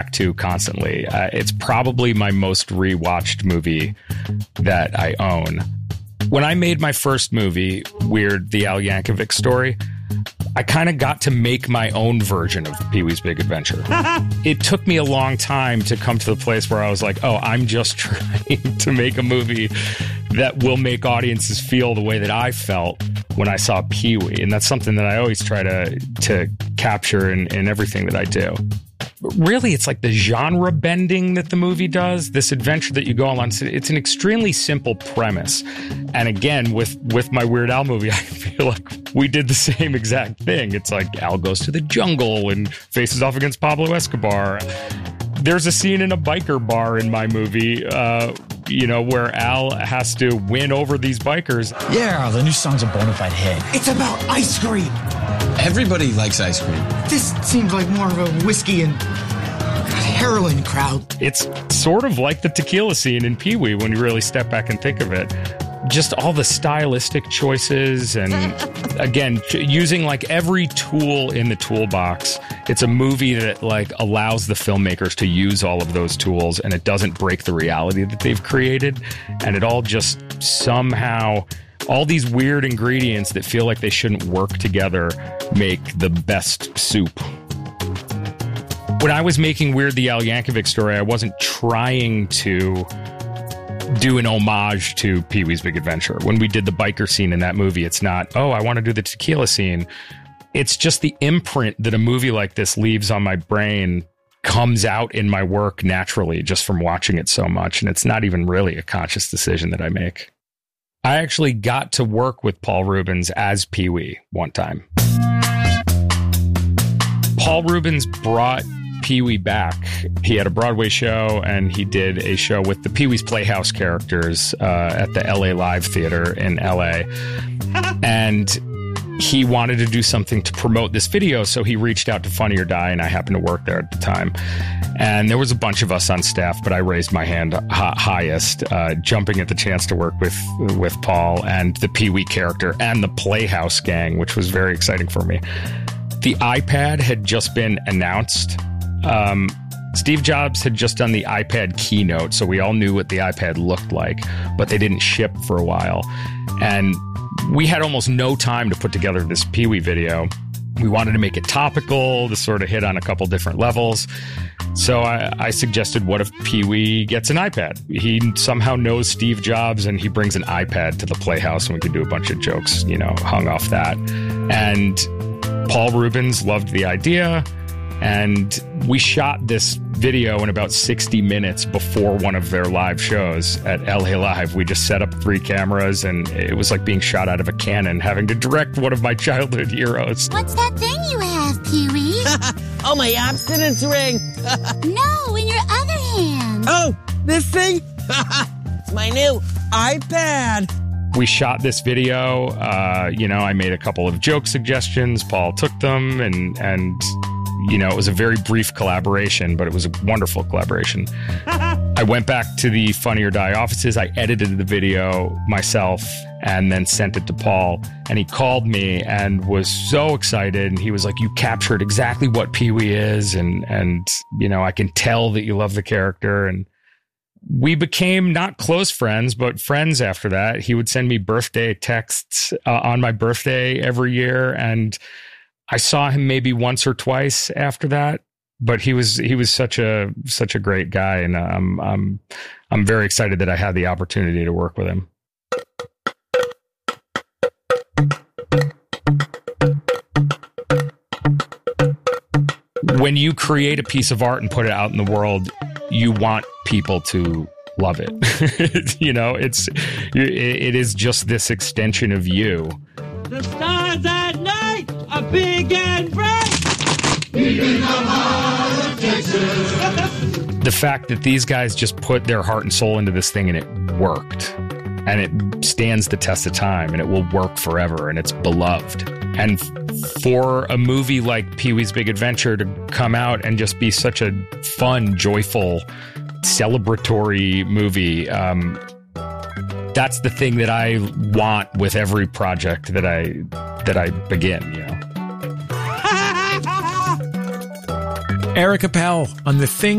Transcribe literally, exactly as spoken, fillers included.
back to constantly. Uh, it's probably my most rewatched movie that I own. When I made my first movie, Weird, the Al Yankovic Story, I kind of got to make my own version of Pee-wee's Big Adventure. It took me a long time to come to the place where I was like, oh, I'm just trying to make a movie that will make audiences feel the way that I felt when I saw Pee-wee. And that's something that I always try to to capture in, in everything that I do. Really, it's like the genre bending that the movie does, this adventure that you go on. It's an extremely simple premise. And again, with, with my Weird Al movie, I feel like we did the same exact thing. It's like Al goes to the jungle and faces off against Pablo Escobar. There's a scene in a biker bar in my movie, uh, you know, where Al has to win over these bikers. Yeah, the new song's a bona fide hit. It's about ice cream. Everybody likes ice cream. This seems like more of a whiskey and heroin crowd. It's sort of like the tequila scene in Pee-wee when you really step back and think of it. Just all the stylistic choices and, again, using like every tool in the toolbox. It's a movie that like allows the filmmakers to use all of those tools, and it doesn't break the reality that they've created. And it all just somehow, all these weird ingredients that feel like they shouldn't work together make the best soup. When I was making Weird, the Al Yankovic Story, I wasn't trying to do an homage to Pee-wee's Big Adventure. When we did the biker scene in that movie, it's not, oh, I want to do the tequila scene. It's just the imprint that a movie like this leaves on my brain comes out in my work naturally just from watching it so much. And it's not even really a conscious decision that I make. I actually got to work with Paul Reubens as Pee-wee one time. Paul Reubens brought Pee-wee back. He had a Broadway show, and he did a show with the Pee-wee's Playhouse characters uh, at the L A Live Theater in L A. And he wanted to do something to promote this video, so he reached out to Funny or Die, and I happened to work there at the time. And there was a bunch of us on staff, but I raised my hand h- highest, uh, jumping at the chance to work with with Paul and the Pee-wee character and the Playhouse gang, which was very exciting for me. The iPad had just been announced. Um, Steve Jobs had just done the iPad keynote, so we all knew what the iPad looked like, but they didn't ship for a while. And we had almost no time to put together this Pee-wee video. We wanted to make it topical, to sort of hit on a couple different levels. So I, I suggested, what if Pee-wee gets an iPad? He somehow knows Steve Jobs, and he brings an iPad to the Playhouse, and we could do a bunch of jokes, you know, hung off that. And Paul Reubens loved the idea. And we shot this video in about sixty minutes before one of their live shows at L A Live. We just set up three cameras, and it was like being shot out of a cannon, having to direct one of my childhood heroes. What's that thing you have, Pee-wee? Oh, my abstinence ring. No, in your other hand. Oh, this thing? It's my new iPad. We shot this video. Uh, you know, I made a couple of joke suggestions. Paul took them, and and... You know, it was a very brief collaboration, but it was a wonderful collaboration. I went back to the Funny or Die offices. I edited the video myself and then sent it to Paul. And he called me and was so excited. And he was like, you captured exactly what Pee-wee is. And, and you know, I can tell that you love the character. And we became not close friends, but friends after that. He would send me birthday texts uh, on my birthday every year. And I saw him maybe once or twice after that, but he was he was such a such a great guy, and um, I'm I'm very excited that I had the opportunity to work with him. When you create a piece of art and put it out in the world, you want people to love it. You know, it's it, it is just this extension of you. The stars at night are big and bright. The fact that these guys just put their heart and soul into this thing, and it worked, and it stands the test of time, and it will work forever, and it's beloved. And for a movie like Pee-wee's Big Adventure to come out and just be such a fun, joyful, celebratory movie, um, that's the thing that I want with every project that I that I begin, you know. Eric Appel on The Thing